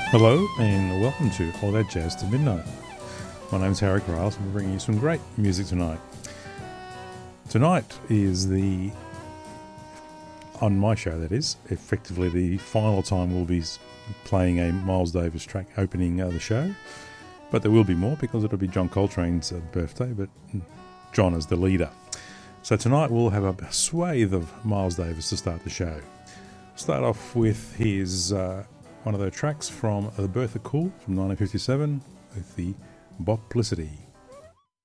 Hello and welcome to All That Jazz to Midnight. My name's Harry Riles and we're bringing you some great music tonight. Tonight is on my show that is, effectively the final time we'll be playing a Miles Davis track opening the show. But there will be more because it'll be John Coltrane's birthday, but John is the leader. So tonight we'll have a swathe of Miles Davis to start the show. Start off with his one of the tracks from The Birth of Cool from 1957 with the Boplicity.